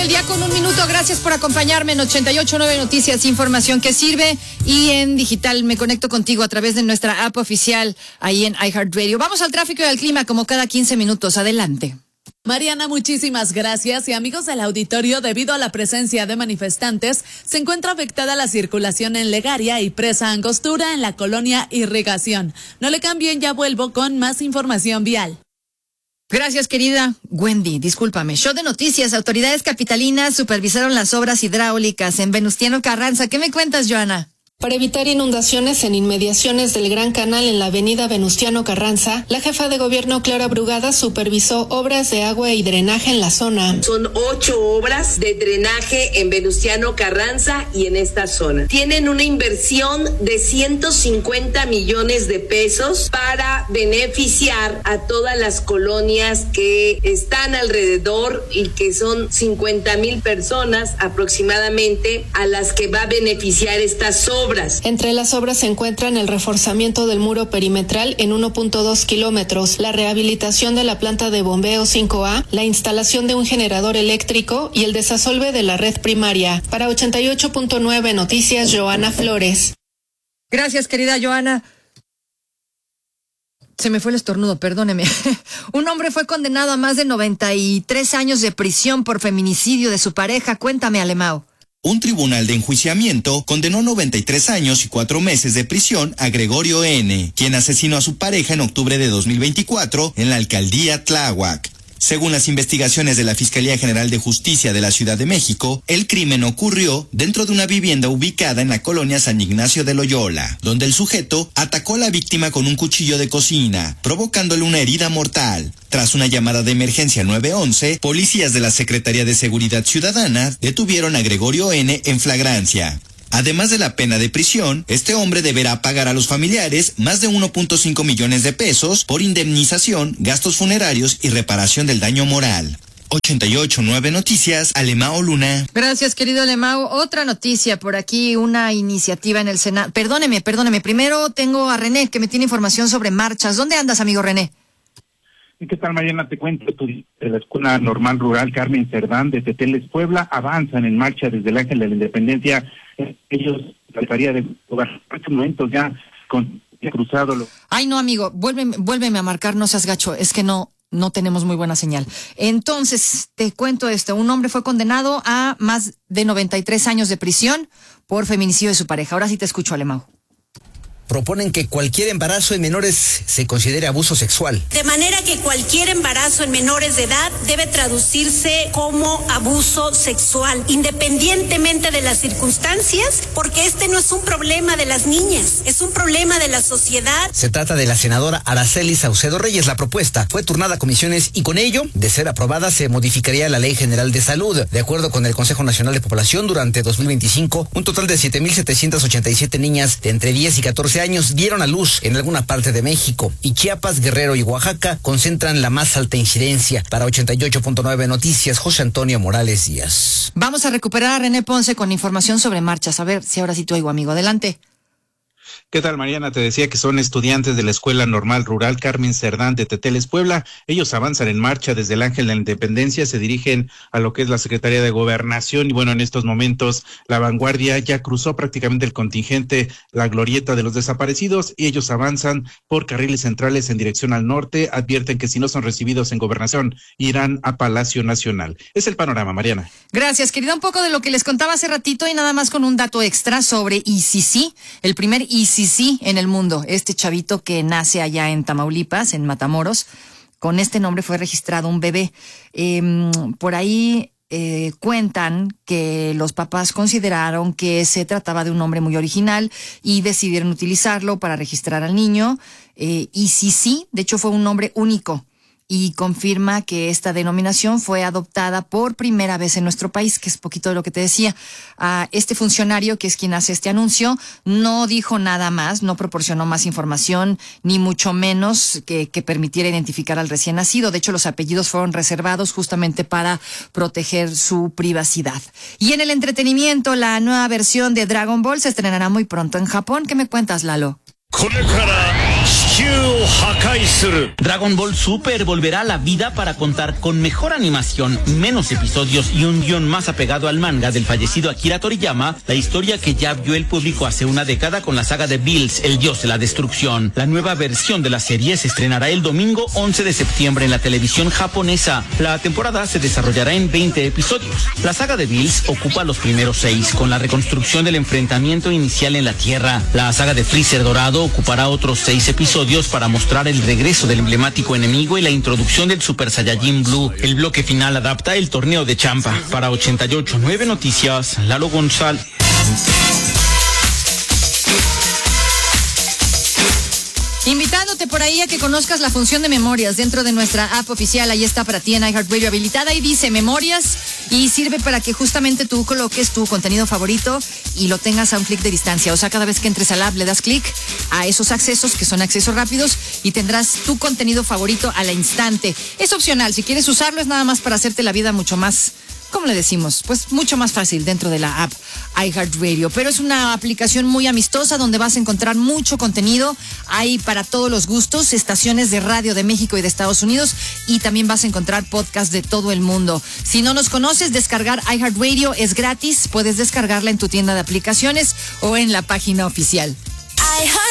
día con 1 minuto. Gracias por acompañarme en 88.9 Noticias, información que sirve. Y en digital me conecto contigo a través de nuestra app oficial ahí en iHeartRadio. Vamos al tráfico y al clima como cada 15 minutos. Adelante. Mariana, muchísimas gracias. Y amigos del auditorio, debido a la presencia de manifestantes, se encuentra afectada la circulación en Legaria y Presa Angostura en la colonia Irrigación. No le cambien, ya vuelvo con más información vial. Gracias, querida Wendy. Discúlpame. Show de noticias. Autoridades capitalinas supervisaron las obras hidráulicas en Venustiano Carranza. ¿Qué me cuentas, Joana? Para evitar inundaciones en inmediaciones del Gran Canal en la avenida Venustiano Carranza, la jefa de gobierno Clara Brugada supervisó obras de agua y drenaje en la zona. Son 8 obras de drenaje en Venustiano Carranza y en esta zona. Tienen una inversión de 150 millones de pesos para beneficiar a todas las colonias que están alrededor y que son 50,000 personas aproximadamente a las que va a beneficiar estas obras. Entre las obras se encuentran el reforzamiento del muro perimetral en 1.2 kilómetros, la rehabilitación de la planta de bombeo 5A, la instalación de un generador eléctrico y el desasolve de la red primaria. Para 88.9 Noticias, Joana Flores. Gracias, querida Joana. Se me fue el estornudo, perdóneme. Un hombre fue condenado a más de 93 años de prisión por feminicidio de su pareja. Cuéntame, Alemão. Un tribunal de enjuiciamiento condenó 93 años y 4 meses de prisión a Gregorio N., quien asesinó a su pareja en octubre de 2024 en la alcaldía Tláhuac. Según las investigaciones de la Fiscalía General de Justicia de la Ciudad de México, el crimen ocurrió dentro de una vivienda ubicada en la colonia San Ignacio de Loyola, donde el sujeto atacó a la víctima con un cuchillo de cocina, provocándole una herida mortal. Tras una llamada de emergencia 911, policías de la Secretaría de Seguridad Ciudadana detuvieron a Gregorio N. en flagrancia. Además de la pena de prisión, este hombre deberá pagar a los familiares más de 1.5 millones de pesos por indemnización, gastos funerarios y reparación del daño moral. 88.9 Noticias, Alemão Luna. Gracias, querido Alemão. Otra noticia por aquí, una iniciativa en el Senado. Perdóneme. Primero tengo a René, que me tiene información sobre marchas. ¿Dónde andas, amigo René? ¿Qué tal, Mariana? Te cuento, de la Escuela Normal Rural Carmen Cerdán de Teteles, Puebla, avanzan en marcha desde el Ángel de la Independencia. Ellos, la Secretaría de Gobierno, en este momento ya con cruzado. Ay, no, amigo, vuélveme a marcar, no seas gacho, es que no tenemos muy buena señal. Entonces, te cuento esto, un hombre fue condenado a más de 93 años de prisión por feminicidio de su pareja. Ahora sí te escucho, Alemão. Proponen que cualquier embarazo en menores se considere abuso sexual. De manera que cualquier embarazo en menores de edad debe traducirse como abuso sexual, independientemente de las circunstancias, porque este no es un problema de las niñas, es un problema de la sociedad. Se trata de la senadora Araceli Saucedo Reyes. La propuesta fue turnada a comisiones y con ello, de ser aprobada, se modificaría la Ley General de Salud. De acuerdo con el Consejo Nacional de Población, durante 2025, un total de 7,787 niñas de entre 10 y 14 años dieron a luz en alguna parte de México, y Chiapas, Guerrero y Oaxaca concentran la más alta incidencia. Para 88.9 Noticias, José Antonio Morales Díaz. Vamos a recuperar a René Ponce con información sobre marchas. A ver si ahora sí te oigo, amigo. Adelante. ¿Qué tal, Mariana? Te decía que son estudiantes de la Escuela Normal Rural Carmen Cerdán de Teteles, Puebla. Ellos avanzan en marcha desde el Ángel de la Independencia, se dirigen a lo que es la Secretaría de Gobernación y bueno, en estos momentos la vanguardia ya cruzó prácticamente el contingente, la glorieta de los desaparecidos, y ellos avanzan por carriles centrales en dirección al norte. Advierten que si no son recibidos en Gobernación, irán a Palacio Nacional. Es el panorama, Mariana. Gracias, querida. Un poco de lo que les contaba hace ratito y nada más con un dato extra sobre ICC, el primer ICC en el mundo. Este chavito que nace allá en Tamaulipas, en Matamoros, con este nombre fue registrado un bebé. Por ahí cuentan que los papás consideraron que se trataba de un nombre muy original y decidieron utilizarlo para registrar al niño. ICC, de hecho, fue un nombre único. Y confirma que esta denominación fue adoptada por primera vez en nuestro país, que es poquito de lo que te decía. Este funcionario, que es quien hace este anuncio, no dijo nada más, no proporcionó más información, ni mucho menos que permitiera identificar al recién nacido. De hecho, los apellidos fueron reservados justamente para proteger su privacidad. Y en el entretenimiento, la nueva versión de Dragon Ball se estrenará muy pronto en Japón. ¿Qué me cuentas, Lalo? これから地球 Dragon Ball Super volverá a la vida para contar con mejor animación, menos episodios y un guión más apegado al manga del fallecido Akira Toriyama, la historia que ya vio el público hace una década con la saga de Bills, el dios de la destrucción. La nueva versión de la serie se estrenará el domingo 11 de septiembre en la televisión japonesa. La temporada se desarrollará en 20 episodios. La saga de Bills ocupa los primeros 6, con la reconstrucción del enfrentamiento inicial en la Tierra. La saga de Freezer Dorado ocupará otros 6 episodios para mostrar el regreso del emblemático enemigo y la introducción del Super Saiyajin Blue. El bloque final adapta el torneo de Champa. Para 88.9 Noticias, Lalo González. Invitándote por ahí a que conozcas la función de memorias dentro de nuestra app oficial. Ahí está para ti en iHeartRadio habilitada y dice memorias y sirve para que justamente tú coloques tu contenido favorito y lo tengas a un clic de distancia. O sea, cada vez que entres al app le das clic a esos accesos que son accesos rápidos y tendrás tu contenido favorito al instante. Es opcional, si quieres usarlo es nada más para hacerte la vida mucho más, ¿cómo le decimos? Pues mucho más fácil dentro de la app iHeartRadio. Pero es una aplicación muy amistosa donde vas a encontrar mucho contenido. Hay para todos los gustos, estaciones de radio de México y de Estados Unidos y también vas a encontrar podcasts de todo el mundo. Si no nos conoces, descargar iHeartRadio es gratis. Puedes descargarla en tu tienda de aplicaciones o en la página oficial.